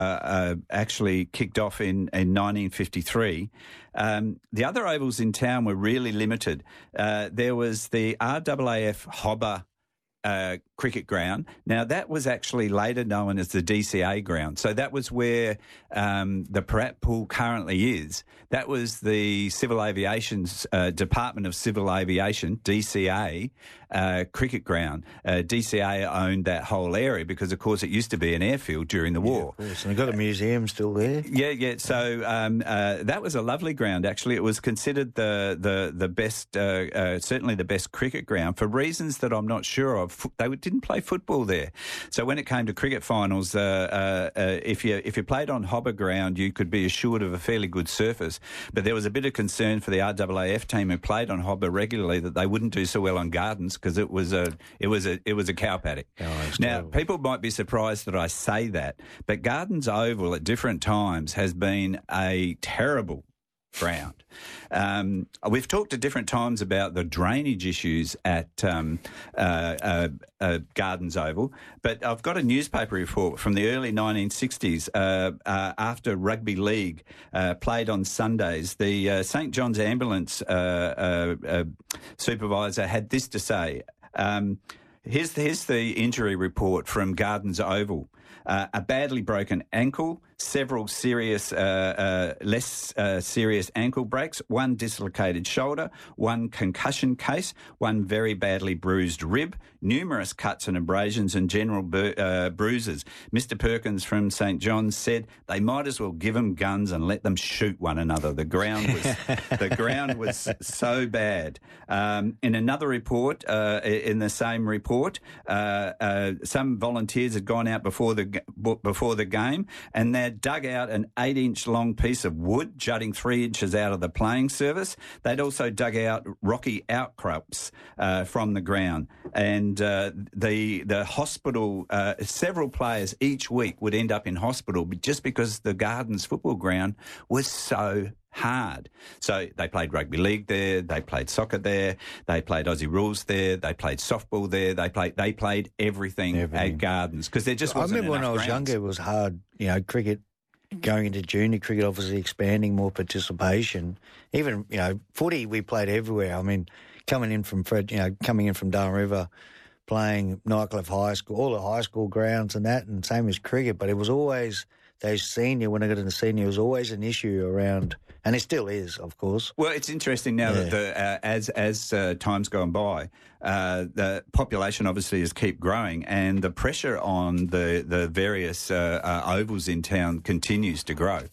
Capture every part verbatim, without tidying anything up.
uh, uh, actually kicked off in, in nineteen fifty-three. Um, the other ovals in town were really limited. Uh, there was the R A A F Hobber Uh, cricket ground. Now, that was actually later known as the D C A ground. So that was where um, the Parat Pool currently is. That was the Civil Aviation's uh, Department of Civil Aviation, D C A, uh, cricket ground. Uh, D C A owned that whole area because, of course, it used to be an airfield during the yeah, war. Of course. And they've got a museum still there. Yeah, yeah. So um, uh, that was a lovely ground, actually. It was considered the the the best, uh, uh, certainly the best cricket ground for reasons that I'm not sure of. They didn't play football there, so when it came to cricket finals, uh, uh, uh, if you if you played on Hobber ground, you could be assured of a fairly good surface. But there was a bit of concern for the R A A F team who played on Hobber regularly that they wouldn't do so well on Gardens because it was a it was a it was a cow paddock. Oh, now, terrible. people might be surprised that I say that, but Gardens Oval at different times has been a terrible ground. Um, we've talked at different times about the drainage issues at um, uh, uh, uh, Gardens Oval, but I've got a newspaper report from the early nineteen sixties uh, uh, after rugby league uh, played on Sundays. The uh, St John's Ambulance uh, uh, uh, supervisor had this to say. Um, here's, the, here's the injury report from Gardens Oval. Uh, a badly broken ankle, several serious, uh, uh, less uh, serious ankle breaks, one dislocated shoulder, one concussion case, one very badly bruised rib, numerous cuts and abrasions and general bru- uh, bruises. Mister Perkins from St John's said they might as well give them guns and let them shoot one another. The ground was the ground was so bad. Um, in another report, uh, in the same report, uh, uh, some volunteers had gone out before the before the game, and they dug out an eight-inch long piece of wood jutting three inches out of the playing surface. They'd also dug out rocky outcrops uh, from the ground, and uh, the the hospital. Uh, several players each week would end up in hospital just because the Gardens football ground was so hard. So they played rugby league there, they played soccer there, they played Aussie rules there, they played softball there, they played they played everything, everything. at Gardens because there just wasn't I remember when I was grounds. younger, it was hard, you know, cricket, going into junior cricket, obviously expanding more participation. Even, you know, footy we played everywhere. I mean, coming in from Fred, you know, coming in from Darren River, playing Nightcliff High School, all the high school grounds and that, and same as cricket, but it was always those senior, when I got into senior, it was always an issue around, and it still is, of course. Well, it's interesting now yeah. that the, uh, as as uh, time's gone by, uh, the population obviously has keep growing, and the pressure on the the various uh, uh, ovals in town continues to grow.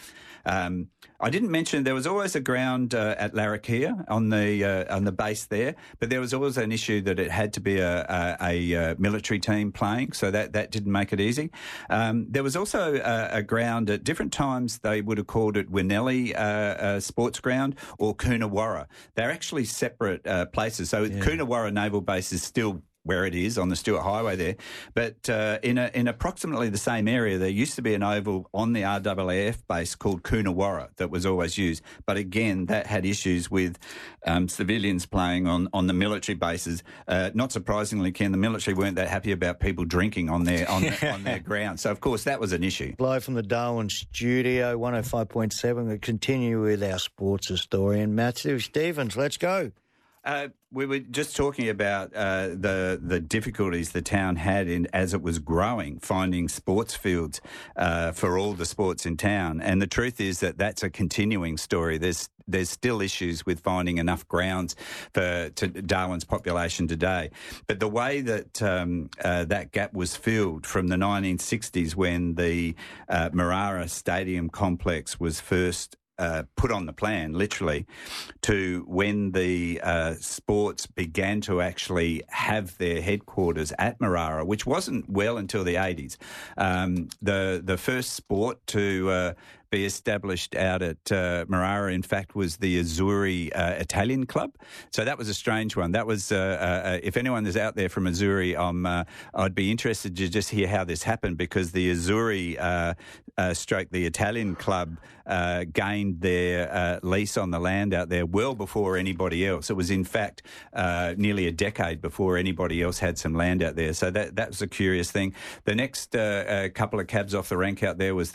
Um, I didn't mention there was always a ground uh, at Larrakia on the uh, on the base there, but there was always an issue that it had to be a, a, a military team playing, so that, that didn't make it easy. Um, there was also a, a ground at different times. They would have called it Winnelli uh, uh, Sports Ground or Coonawarra. They're actually separate uh, places. So yeah. Coonawarra Naval Base is still where it is on the Stuart Highway there. But uh, in a, in approximately the same area, there used to be an oval on the R A A F base called Coonawarra that was always used. But again, that had issues with um, civilians playing on, on the military bases. Uh, not surprisingly, Ken, the military weren't that happy about people drinking on their on, their, on their ground. So, of course, that was an issue. Live from the Darwin studio, one oh five point seven. We continue with our sports historian, Matthew Stevens. Let's go. Uh, we were just talking about uh, the the difficulties the town had in as it was growing, finding sports fields uh, for all the sports in town. And the truth is that that's a continuing story. There's there's still issues with finding enough grounds for to Darwin's population today. But the way that um, uh, that gap was filled from the nineteen sixties when the uh, Marara Stadium complex was first Uh, put on the plan, literally, to when the uh, sports began to actually have their headquarters at Marara, which wasn't well until the eighties. Um, the the first sport to uh, be established out at uh, Marara, in fact, was the Azzurri uh, Italian club. So that was a strange one. That was, uh, uh, if anyone is out there from Azzurri, um, uh, I'd be interested to just hear how this happened, because the Azzurri uh, uh, stroke the Italian club uh, gained their uh, lease on the land out there well before anybody else. It was, in fact, uh, nearly a decade before anybody else had some land out there. So that, that was a curious thing. The next uh, uh, couple of cabs off the rank out there was